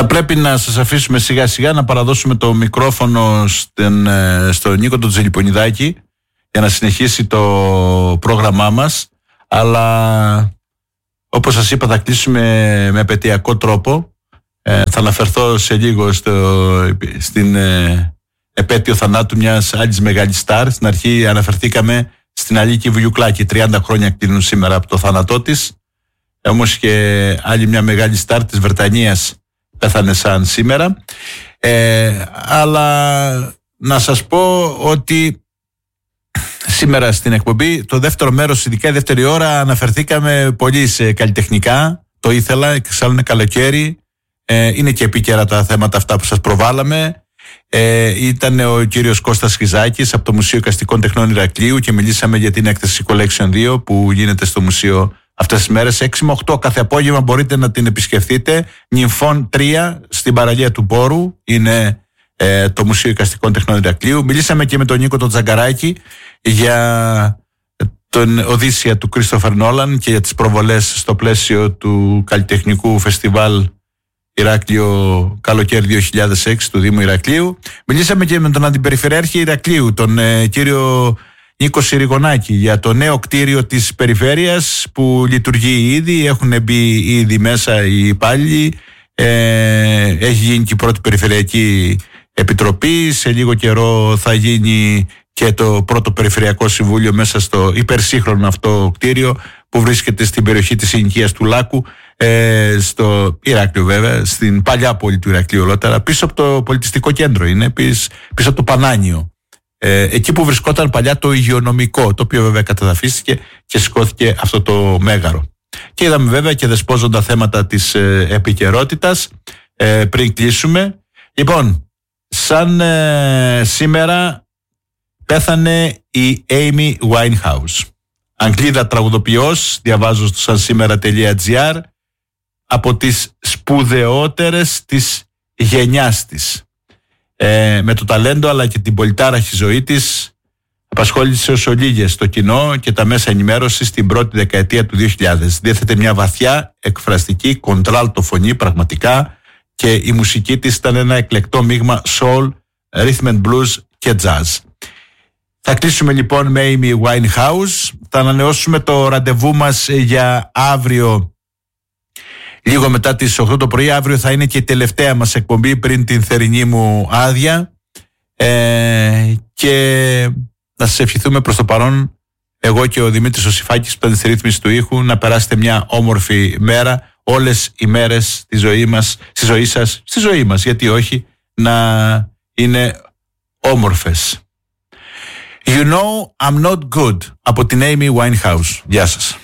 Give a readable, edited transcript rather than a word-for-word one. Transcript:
Θα πρέπει να σας αφήσουμε σιγά σιγά να παραδώσουμε το μικρόφωνο στον Νίκο τον Τζελιπονιδάκη για να συνεχίσει το πρόγραμμά μας. Αλλά όπως σας είπα, θα κλείσουμε με επαιτειακό τρόπο. Θα αναφερθώ σε λίγο στην επέτειο θανάτου μιας άλλης μεγάλης στάρ. Στην αρχή αναφερθήκαμε στην Αλίκη Βουγιουκλάκη. 30 χρόνια κλείνουν σήμερα από το θάνατό της. Όμως και άλλη μια μεγάλη στάρ της Βρετανίας πέθανε σαν σήμερα. Αλλά να σας πω ότι σήμερα στην εκπομπή, το δεύτερο μέρος, ειδικά η δεύτερη ώρα, αναφερθήκαμε πολύ σε καλλιτεχνικά. Το ήθελα, εξάλλου είναι καλοκαίρι. Είναι και επίκαιρα τα θέματα αυτά που σας προβάλαμε. Ήταν ο κύριος Κώστας Χιζάκης από το Μουσείο Εικαστικών Τεχνών Ηρακλείου και μιλήσαμε για την έκθεση Collection 2 που γίνεται στο μουσείο αυτές τις μέρες. 6 με 8 κάθε απόγευμα μπορείτε να την επισκεφτείτε. Νυμφών 3 στην παραλία του Πόρου είναι το Μουσείο Εικαστικών Τεχνών Ηρακλείου. Μιλήσαμε και με τον Νίκο τον Τζαγκαράκη για τον Οδύσσια του Κρίστοφερ Νόλαν και για τις προβολές στο πλαίσιο του καλλιτεχνικού φεστιβάλ Ηράκλειο Καλοκαίρι 2006 του Δήμου Ηρακλείου. Μιλήσαμε και με τον Αντιπεριφερειάρχη Ηρακλείου, τον κύριο Νίκο Συριγονάκη, για το νέο κτίριο της περιφέρειας που λειτουργεί ήδη. Έχουν μπει ήδη μέσα οι υπάλληλοι. Έχει γίνει και η πρώτη Περιφερειακή Επιτροπή. Σε λίγο καιρό θα γίνει και το πρώτο Περιφερειακό Συμβούλιο μέσα στο υπερσύγχρονο αυτό κτίριο που βρίσκεται στην περιοχή της συνοικίας του Λάκου, στο Ηράκλειο βέβαια, στην παλιά πόλη του Ηρακλείου ολότερα, πίσω από το πολιτιστικό κέντρο είναι, πίσω από το Πανάνιο. Εκεί που βρισκόταν παλιά το υγειονομικό, το οποίο βέβαια καταδαφίστηκε και σηκώθηκε αυτό το μέγαρο. Και είδαμε βέβαια και δεσπόζοντα θέματα της επικαιρότητας. Πριν κλείσουμε, λοιπόν, σαν σήμερα πέθανε η Amy Winehouse, Αγγλίδα τραγουδοποιός, διαβάζω στο sansimera.gr, από τις σπουδαιότερες της γενιάς της. Με το ταλέντο αλλά και την πολυτάραχη ζωή της απασχόλησε ως ολίγες το κοινό και τα μέσα ενημέρωσης στην πρώτη δεκαετία του 2000. Διέθετε μια βαθιά εκφραστική κοντράλτο φωνή πραγματικά και η μουσική της ήταν ένα εκλεκτό μείγμα soul, rhythm and blues και jazz. Θα κλείσουμε λοιπόν με Amy Winehouse. Θα ανανεώσουμε το ραντεβού μας για αύριο λίγο μετά τις 8 το πρωί. Αύριο θα είναι και η τελευταία μας εκπομπή πριν την θερινή μου άδεια. Και να σας ευχηθούμε προς το παρόν, εγώ και ο Δημήτρης ο Σιφάκης που ήταν στη ρύθμιση του ήχου, να περάσετε μια όμορφη μέρα. Όλες οι μέρες της ζωής μας, στη ζωή σας, στη ζωή μας, γιατί όχι, να είναι όμορφες. You know I'm not good, από την Amy Winehouse. Γεια σας.